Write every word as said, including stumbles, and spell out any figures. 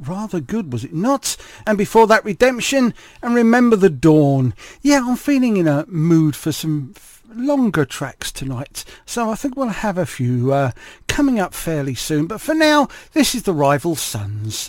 rather good, was it not? And before that, Redemption and Remember the Dawn. Yeah, I'm feeling in a mood for some longer tracks tonight, so I think we'll have a few uh, coming up fairly soon. But for now, this is the Rival Sons.